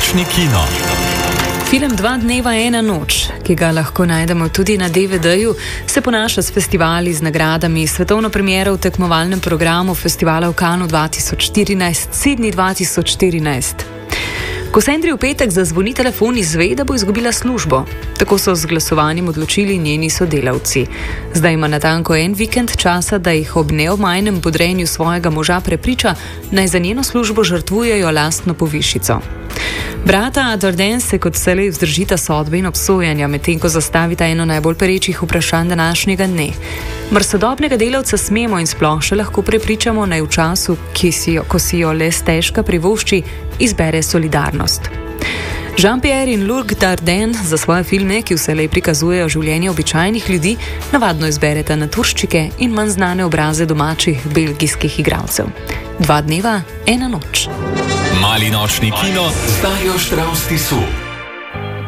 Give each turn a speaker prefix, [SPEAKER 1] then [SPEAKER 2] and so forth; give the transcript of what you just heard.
[SPEAKER 1] nočni kino.
[SPEAKER 2] Film 2 dneva, ena noč, ki ga lahko najdemo tudi na DVD-ju, se ponaša s festivali, z nagradami, svetovno premiero v tekmovalnem programu festivala v Cannesu 2014, Sydney 2014. Ko Sandri v petek zazvoni telefon, izve, da bo izgubila službo. Tako so z glasovanjem odločili njeni sodelavci. Zdaj ima natanko en vikend časa, da jih ob neomajnem podrejanju svojega moža prepriča, naj za njeno službo žrtvujejo lastno povišico. Brata Darden se kot vselej vzdržita sodbe in obsojanja, medtem ko zastavita eno najbolj perečih vprašanj današnjega dne. Mar sodobnega delavca smemo in sploh še lahko prepričamo, naj v času, ko si jo le stežka privošči, izbere solidarnost. Jean-Pierre in Luc Dardenne za svoje filme, ki vselej prikazujejo življenje običajnih ljudi, navadno izbereta naturščike in manj znane obraze domačih belgijskih igralcev. 2 dneva, ena noč.
[SPEAKER 1] Mali nočni kino z Darjo Štravs Tisu.